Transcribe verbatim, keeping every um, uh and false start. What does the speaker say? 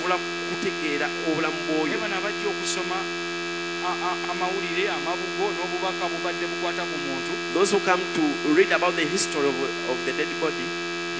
basobola kutegeera obulamu bw'oyo. Ne bano abajja okusoma amawulire amabugo n'obubaka bubadde bukwata ku muntu. Those who come to read about the history of, of the dead body,